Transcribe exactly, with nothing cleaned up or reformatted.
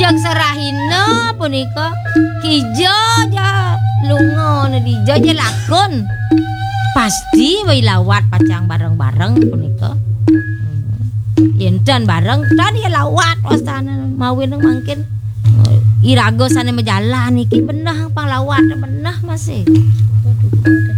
Kijang Sarahina punika Kijo ja lunga dijo ja lakon. Pasti wae lawat pacang bareng-bareng punika. Yen dan bareng tadi lawat wasana mawin mangkin irago sane majalan iki benah panglawat benah masih. Waduh.